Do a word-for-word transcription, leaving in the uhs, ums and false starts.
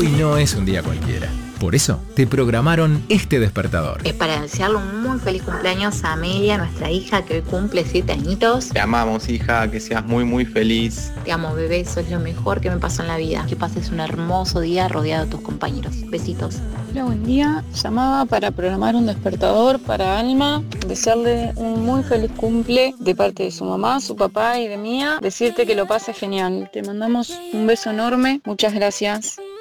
Hoy no es un día cualquiera. Por eso te programaron este despertador. Es para desearle un muy feliz cumpleaños a Amelia, nuestra hija, que hoy cumple siete añitos. Te amamos, hija, que seas muy, muy feliz. Te amo, bebé, sos lo mejor que me pasó en la vida. Que pases un hermoso día rodeado de tus compañeros. Besitos. Hola, buen día. Llamaba para programar un despertador para Alma, desearle un muy feliz cumple de parte de su mamá, su papá y de mía. Decirte que lo pase genial. Te mandamos un beso enorme. Muchas gracias.